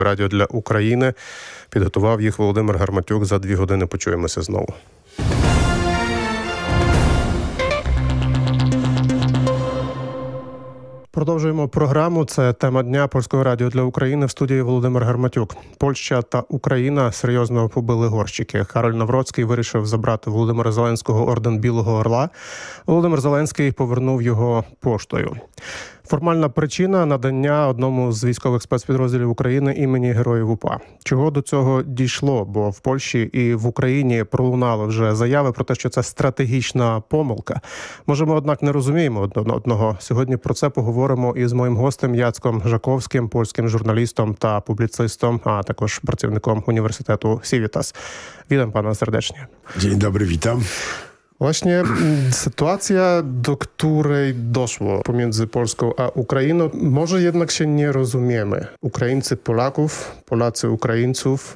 Радіо для України. Підготував їх Володимир Гарматюк. За 2 години почуємося знову. Продовжуємо програму. Це тема дня Польського радіо для України. В студії Володимир Гарматюк. Польща та Україна серйозно побили горщики. Кароль Навроцький вирішив забрати Володимира Зеленського орден Білого Орла. Володимир Зеленський повернув його поштою. Формальна причина – надання одному з військових спецпідрозділів України імені Героїв УПА. Чого до цього дійшло? Бо в Польщі і в Україні пролунали вже заяви про те, що це стратегічна помилка. Може, ми, однак, не розуміємо одного. Сьогодні про це поговоримо із моїм гостем Яцком Жаковським, польським журналістом та публіцистом, а також працівником університету Civitas. Witam pana serdecznie. Dzień dobry, witam. Właśnie sytuacja, do której doszło pomiędzy Polską a Ukrainą, może jednak się nie rozumiemy. Ukraińcy Polaków, Polacy Ukraińców.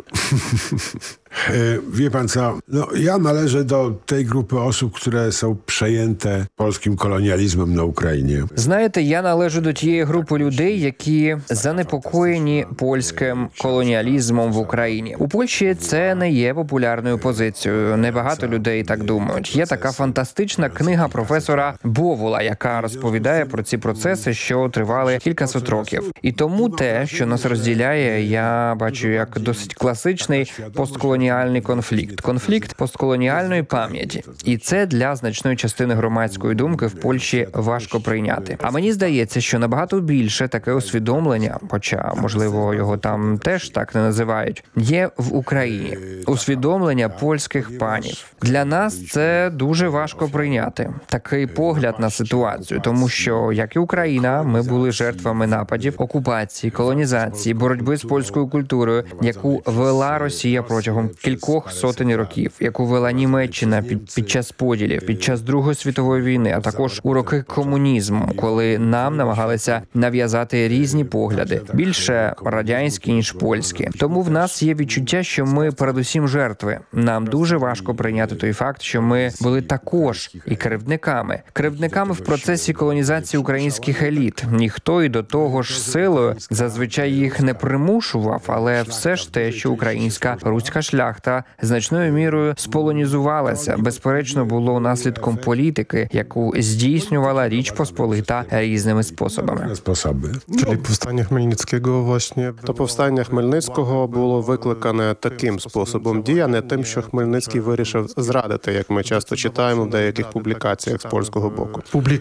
Wie pan co, ja należę do tej grupy osób, które są przejęte polskim kolonializmem na Україні. Знаєте, я належу до тієї групи людей, які занепокоєні польським колоніалізмом в Україні. У Польщі це не є популярною позицією. Небагато людей так думають. Є така фантастична книга професора Бовула, яка розповідає про ці процеси, що тривали кількасот років. І тому те, що нас розділяє, я бачу як досить класичний постколоніальний конфлікт постколоніальної пам'яті. І це для значної частини громадської думки в Польщі важко прийняти. А мені здається, що набагато більше таке усвідомлення, хоча, можливо, його там теж так не називають, є в Україні. Усвідомлення польських панів. Для нас це дуже важко прийняти. Такий погляд на ситуацію, тому що, як і Україна, ми були жертвами нападів, окупації, колонізації, боротьби з польською культурою, яку вела Росія протягом кількох сотень років, яку вела Німеччина під час поділів, під час Другої світової війни, а також у роки комунізму, коли нам намагалися нав'язати різні погляди, більше радянські, ніж польські. Тому в нас є відчуття, що ми передусім жертви. Нам дуже важко прийняти той факт, що ми були також і кривдниками в процесі колонізації українських еліт. Ніхто і до того ж силою зазвичай їх не примушував, але все ж те, що українська руська шляхта значною мірою сполонізувалася, безперечно, було наслідком політики, яку здійснювала Річ Посполита різними способами. Czyli powstanie Хмельницького, właśnie. То повстання Хмельницького було викликане таким способом дій, а не тим, що Хмельницький вирішив зрадити, як ми часто читаємо в деяких публікаціях з польського боку.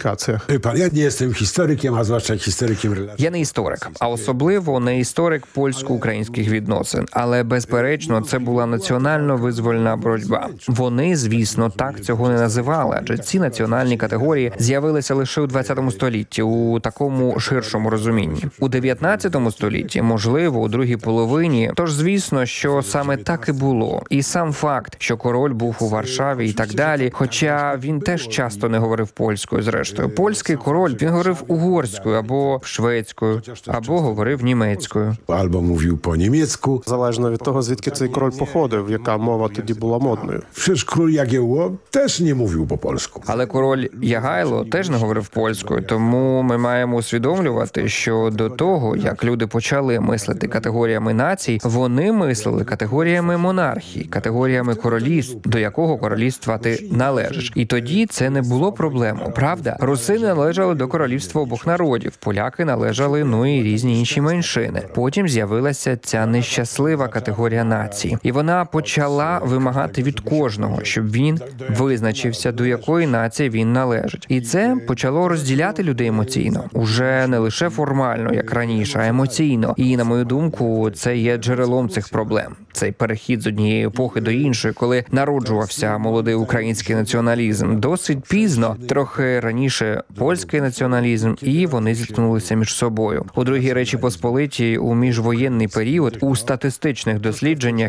Я не jestem historykiem, a zwłaszcza historykiem relacji. Я не історик, а особливо не історик польсько-українських відносин, але, безперечно, це була національно-визвольна боротьба. Вони, звісно, так цього не називали, адже ці національні категорії з'явилися лише у 20 столітті, у такому ширшому розумінні. У 19 столітті, можливо, у другій половині, тож, звісно, що саме так і було. І сам факт, що король був у Варшаві і так далі, хоча він теж часто не говорив польською, зрештою. Польський король, він говорив угорською або шведською, або говорив німецькою. Або mówił po niemiecku. Залежно від того, звідки цей король походив, яка мова тоді була модною. Przecież król Jagiełło też nie mówił po polsku. Але король Ягайло теж не говорив польською, тому ми маємо усвідомлювати, що до того, як люди почали мислити категоріями націй, вони мислили категоріями монархії, категоріями королівств, до якого королівства ти належиш. І тоді це не було проблемою, правда? Русини належали до королівства обох народів, поляки належали, і різні інші меншини. Потім з'явилася ця нещаслива категорія нації. І вона почала вимагати від кожного, щоб він визначився, до якої нації він належить. І це почало розділяти людей емоційно. Уже не лише формально, як раніше, а емоційно. І, на мою думку, це є джерелом цих проблем. Цей перехід з однієї епохи до іншої, коли народжувався молодий український націоналізм. Досить пізно, трохи раніше польський націоналізм, і вони зіткнулися між собою. У Другій Речі Посполитій у міжвоєнний період у статистичних дослідженнях існувала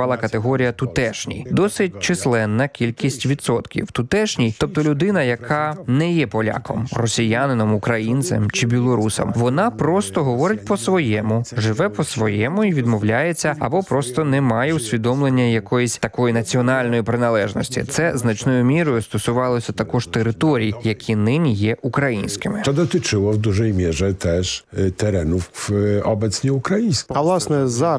існувала категорія тутешній. Досить численна кількість відсотків. Тутешній, тобто людина, яка не є поляком, росіянином, українцем чи білорусом. Вона просто говорить по-своєму, живе по-своєму і відмовляється, або просто не має усвідомлення якоїсь такої національної приналежності. Це значною мірою стосувалося також територій, які нині є українськими. To dotyczyło w dużej mierze też terenów obecnie ukraińskich. А власне зараз